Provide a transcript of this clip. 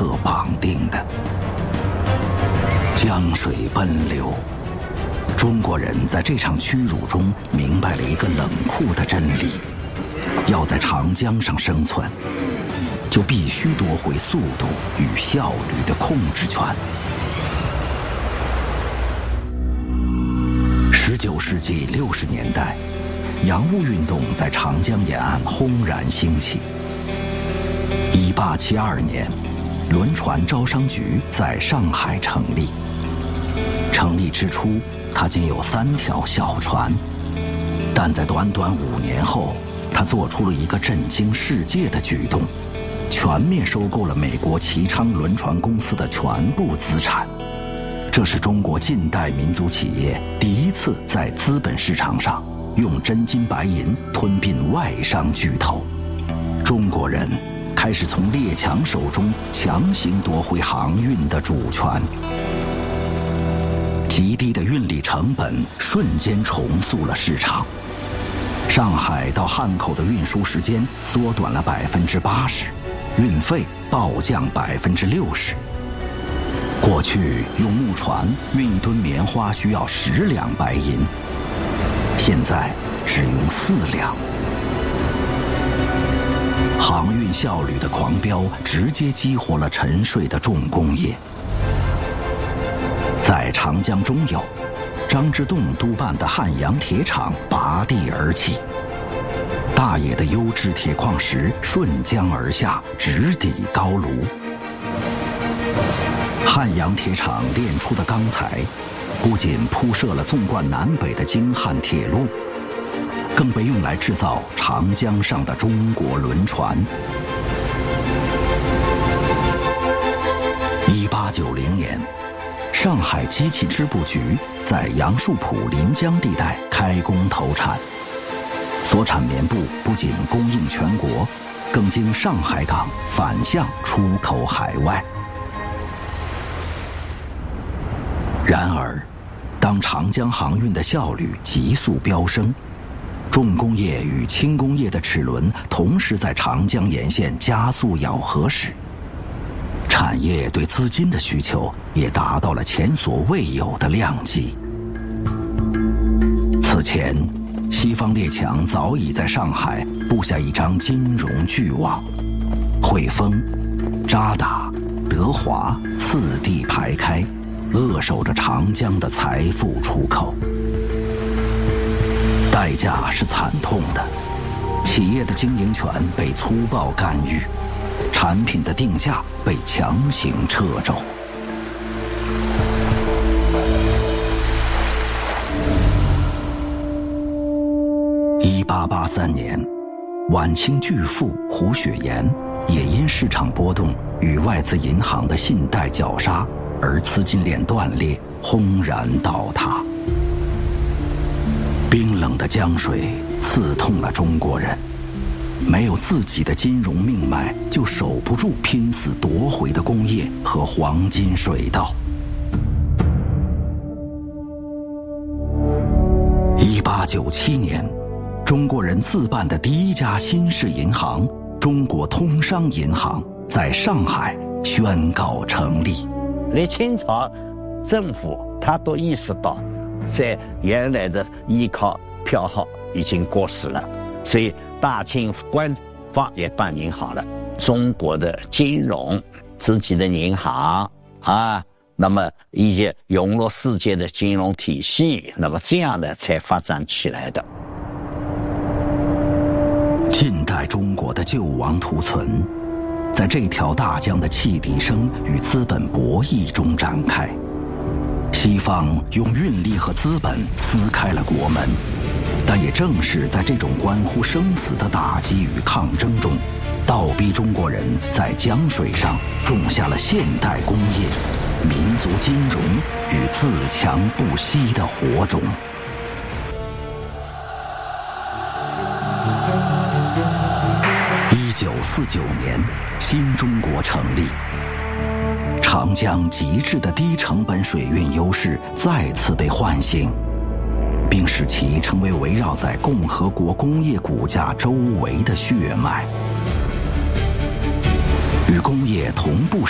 刻绑定的。江水奔流，中国人在这场屈辱中明白了一个冷酷的真理：要在长江上生存，就必须夺回速度与效率的控制权。19世纪60年代，洋务运动在长江沿岸轰然兴起。1872年，轮船招商局在上海成立。成立之初，它仅有3条小船，但在短短5年后，它做出了一个震惊世界的举动，全面收购了美国旗昌轮船公司的全部资产。这是中国近代民族企业第一次在资本市场上用真金白银吞并外商巨头。中国人开始从列强手中强行夺回航运的主权。极低的运力成本瞬间重塑了市场。上海到汉口的运输时间缩短了80%，运费暴降60%。过去用木船运1吨棉花需要10两白银，现在只用4两。航运效率的狂飙直接激活了沉睡的重工业。在长江中游，张之洞督办的汉阳铁厂拔地而起，大冶的优质铁矿石顺江而下，直抵高卢。汉阳铁厂炼出的钢材，不仅铺设了纵贯南北的京汉铁路，更被用来制造长江上的中国轮船。1890年，上海机器织布局在杨树浦临江地带开工投产，所产棉布不仅供应全国，更经上海港反向出口海外。然而，当长江航运的效率急速飙升，重工业与轻工业的齿轮同时在长江沿线加速咬合时，产业对资金的需求也达到了前所未有的量级。此前，西方列强早已在上海布下一张金融巨网，汇丰、渣打、德华次第排开，扼守着长江的财富出口。代价是惨痛的，企业的经营权被粗暴干预，产品的定价被强行掣肘。1883年，晚清巨富胡雪岩也因市场波动与外资银行的信贷绞杀而资金链断裂，轰然倒塌。冰冷的江水刺痛了中国人，没有自己的金融命脉，就守不住拼死夺回的工业和黄金水道。1897年，中国人自办的第一家新式银行——中国通商银行，在上海宣告成立。 连清朝政府他都意识到，在原来的依靠票号已经过时了，所以大清官方也办银行了。中国的金融自己的银行啊，那么一些融入世界的金融体系，那么这样的才发展起来的。 近代中国的救亡图存，在这条大江的汽笛声与资本博弈中展开。西方用运力和资本撕开了国门，但也正是在这种关乎生死的打击与抗争中，倒逼中国人在江水上种下了现代工业、民族金融与自强不息的火种。1949年，新中国成立，长江极致的低成本水运优势再次被唤醒，并使其成为围绕在共和国工业骨架周围的血脉。与工业同步